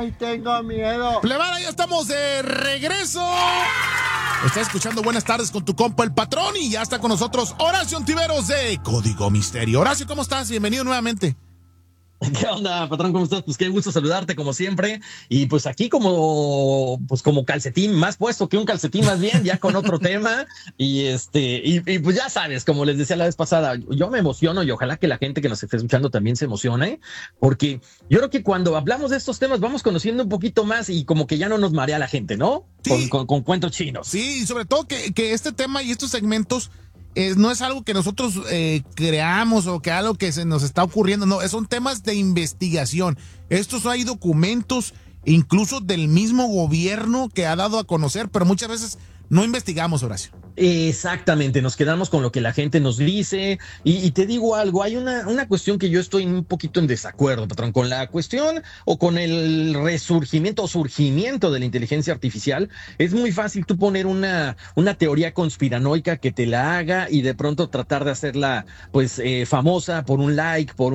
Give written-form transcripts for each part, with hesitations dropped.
Ay, tengo miedo. Plebada, ya estamos de regreso. Estás escuchando Buenas Tardes con tu compa El Patrón y ya está con nosotros Horacio Ontiveros de Código Misterio. Horacio, ¿cómo estás? Bienvenido nuevamente. ¿Qué onda, patrón? ¿Cómo estás? Pues qué gusto saludarte como siempre. Y pues aquí como calcetín, más puesto que un calcetín más bien, ya con otro tema. Y pues ya sabes, como les decía la vez pasada, yo me emociono y ojalá que la gente que nos esté escuchando también se emocione, porque yo creo que cuando hablamos de estos temas vamos conociendo un poquito más y como que ya no nos marea la gente, ¿no? Sí. Con cuentos chinos. Sí, y sobre todo que este tema y estos segmentos no es algo que nosotros creamos o que algo que se nos está ocurriendo, no, son temas de investigación. Estos hay documentos incluso del mismo gobierno que ha dado a conocer, pero muchas veces no investigamos, Horacio. Exactamente, nos quedamos con lo que la gente nos dice y te digo algo, hay una cuestión que yo estoy un poquito en desacuerdo, patrón, con la cuestión o con el resurgimiento o surgimiento de la inteligencia artificial. Es muy fácil tú poner una teoría conspiranoica que te la haga y de pronto tratar de hacerla pues famosa por un like, por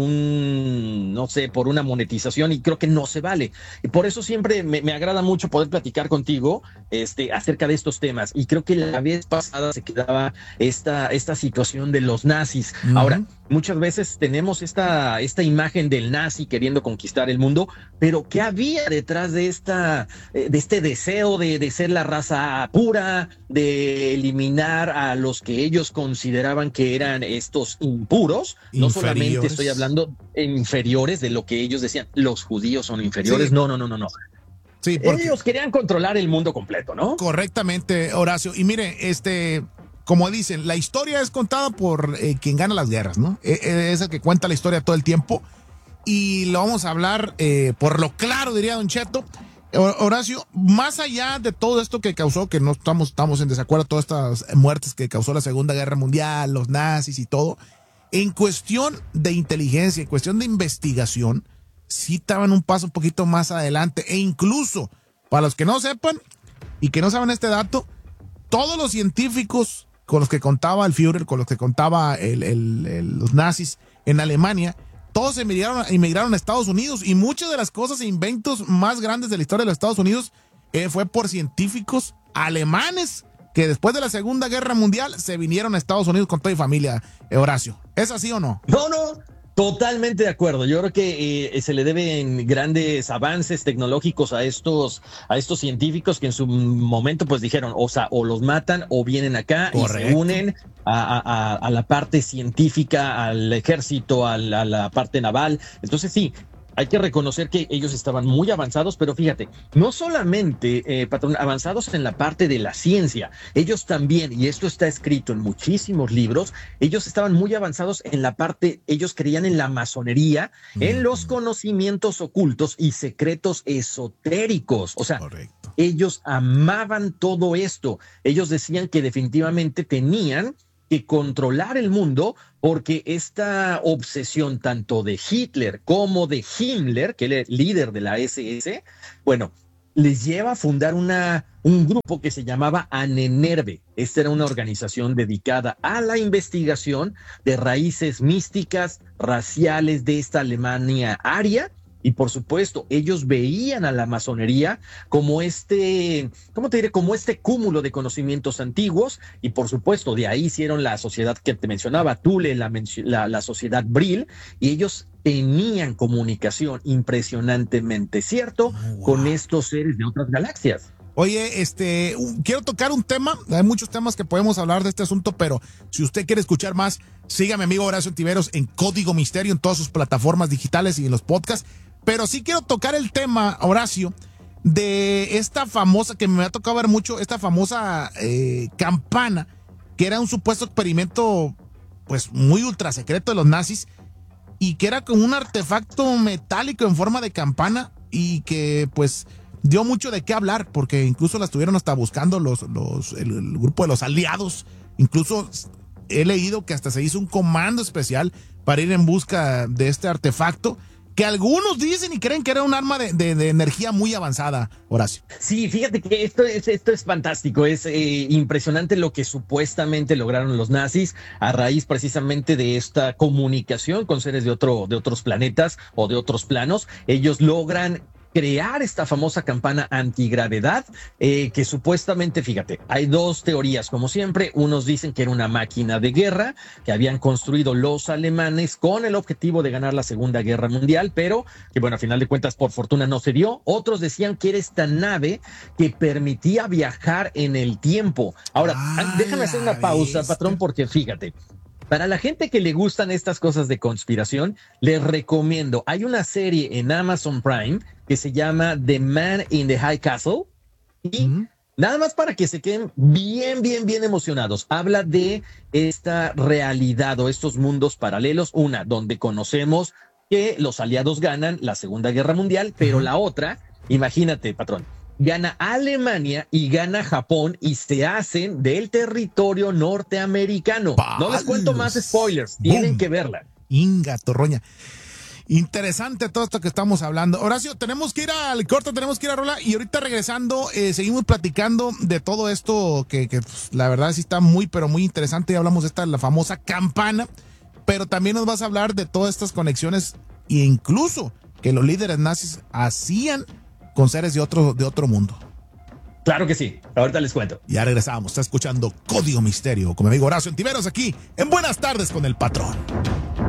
no sé, por una monetización, y creo que no se vale. Y por eso siempre me agrada mucho poder platicar contigo acerca de estos temas, y creo que la vez pasada se quedaba esta situación de los nazis. Uh-huh. Ahora, muchas veces tenemos esta imagen del nazi queriendo conquistar el mundo, pero ¿qué había detrás de este deseo de ser la raza pura, de eliminar a los que ellos consideraban que eran estos impuros? No solamente estoy hablando inferiores de lo que ellos decían, los judíos son inferiores. Sí. No. Sí, ellos querían controlar el mundo completo, ¿no? Correctamente, Horacio. Y mire, como dicen, la historia es contada por quien gana las guerras, ¿no? Es el que cuenta la historia todo el tiempo. Y lo vamos a hablar por lo claro, diría Don Cheto. Horacio, más allá de todo esto que causó, que no estamos en desacuerdo, todas estas muertes que causó la Segunda Guerra Mundial, los nazis y todo, en cuestión de inteligencia, en cuestión de investigación, sí estaban un paso un poquito más adelante, e incluso, para los que no sepan y que no saben este dato, todos los científicos con los que contaba el Führer, con los que contaba los nazis en Alemania, todos emigraron a Estados Unidos, y muchas de las cosas e inventos más grandes de la historia de los Estados Unidos fue por científicos alemanes que después de la Segunda Guerra Mundial se vinieron a Estados Unidos con toda mi familia, Horacio. ¿Es así o no? No. Totalmente de acuerdo. Yo creo que se le deben grandes avances tecnológicos a estos científicos que en su momento pues dijeron, o los matan o vienen acá. Correcto. Y se unen a la parte científica, al ejército, a la parte naval. Entonces sí, hay que reconocer que ellos estaban muy avanzados, pero fíjate, no solamente, patrón, avanzados en la parte de la ciencia, ellos también, y esto está escrito en muchísimos libros, ellos estaban muy avanzados en la parte, ellos creían en la masonería, en los conocimientos ocultos y secretos esotéricos. O sea, correcto, ellos amaban todo esto. Ellos decían que definitivamente tenían que controlar el mundo, porque esta obsesión tanto de Hitler como de Himmler, que era el líder de la SS, bueno, les lleva a fundar un grupo que se llamaba Ahnenerbe. Esta era una organización dedicada a la investigación de raíces místicas, raciales de esta Alemania aria. Y por supuesto, ellos veían a la masonería como ¿cómo te diré? Como este cúmulo de conocimientos antiguos, y por supuesto, de ahí hicieron la sociedad que te mencionaba, Thule, la sociedad Brill, y ellos tenían comunicación impresionantemente, ¿cierto? Wow. Con estos seres de otras galaxias. Oye, quiero tocar un tema, hay muchos temas que podemos hablar de este asunto, pero si usted quiere escuchar más, sígame, amigo Horacio Ontiveros, en Código Misterio, en todas sus plataformas digitales y en los podcasts. Pero sí quiero tocar el tema, Horacio, de esta famosa, que me ha tocado ver mucho, esta famosa campana, que era un supuesto experimento, pues, muy ultra secreto de los nazis, y que era como un artefacto metálico en forma de campana, y que, pues, dio mucho de qué hablar, porque incluso la estuvieron hasta buscando el grupo de los aliados. Incluso he leído que hasta se hizo un comando especial para ir en busca de este artefacto, que algunos dicen y creen que era un arma de energía muy avanzada, Horacio. Sí, fíjate que esto es fantástico, es impresionante lo que supuestamente lograron los nazis a raíz precisamente de esta comunicación con seres de otros planetas o de otros planos. Ellos logran crear esta famosa campana antigravedad que supuestamente, fíjate, hay dos teorías como siempre. Unos dicen que era una máquina de guerra que habían construido los alemanes con el objetivo de ganar la Segunda Guerra Mundial, pero que bueno, a final de cuentas por fortuna no se dio. Otros decían que era esta nave que permitía viajar en el tiempo. Ahora, déjame hacer una pausa, patrón, porque fíjate, para la gente que le gustan estas cosas de conspiración, les recomiendo, hay una serie en Amazon Prime que se llama The Man in the High Castle y nada más para que se queden bien emocionados. Habla de esta realidad o estos mundos paralelos, una donde conocemos que los aliados ganan la Segunda Guerra Mundial, pero la otra, imagínate, patrón, gana Alemania y gana Japón y se hacen del territorio norteamericano. No les cuento más spoilers, tienen que verla. Inga, torroña. Interesante todo esto que estamos hablando. Horacio, tenemos que ir al corte, tenemos que ir a rola y ahorita regresando seguimos platicando de todo esto que pues, la verdad sí está muy, pero muy interesante. Ya hablamos de esta, la famosa campana, pero también nos vas a hablar de todas estas conexiones e incluso que los líderes nazis hacían con seres de otro mundo. Claro que sí, ahorita les cuento. Ya regresamos, está escuchando Código Misterio con mi amigo Horacio Ontiveros aquí en Buenas Tardes con el Patrón.